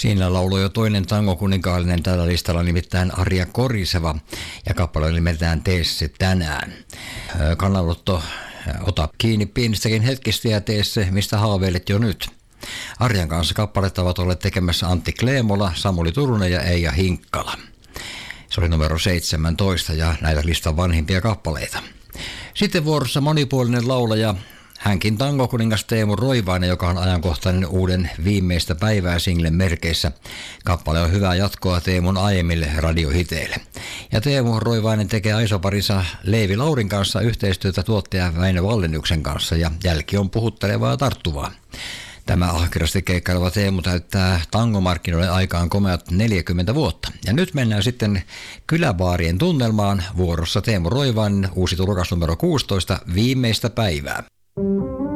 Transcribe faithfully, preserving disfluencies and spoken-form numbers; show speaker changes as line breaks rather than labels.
Siinä lauloi jo toinen tangokuninkaallinen tällä listalla, nimittäin Arja Koriseva, ja kappale oli nimeltään Tee se tänään. Kannanotto, ota kiinni pienistäkin hetkistä ja tee se, mistä haaveilet jo nyt. Arjan kanssa kappaletta ovat olleet tekemässä Antti Kleemola, Samuli Turunen ja Eija Hinkkala. Se oli numero seitsemäntoista ja näitä listan vanhimpia kappaleita. Sitten vuorossa monipuolinen laulaja, hänkin tangokuningas Teemu Roivainen, joka on ajankohtainen uuden viimeistä päivää singlen merkeissä. Kappale on hyvää jatkoa Teemun aiemmille radiohiteille. Ja Teemu Roivainen tekee aisoparinsa Leevi Laurin kanssa yhteistyötä tuottaja Väinö Vallennyksen kanssa ja jälki on puhuttelevaa ja tarttuvaa. Tämä ahkerasti keikkaileva Teemu täyttää tangomarkkinoiden aikaan komeat neljäkymmentä vuotta. Ja nyt mennään sitten kyläbaarien tunnelmaan. Vuorossa Teemu Roivainen, uusi tulokas numero kuusitoista, viimeistä päivää.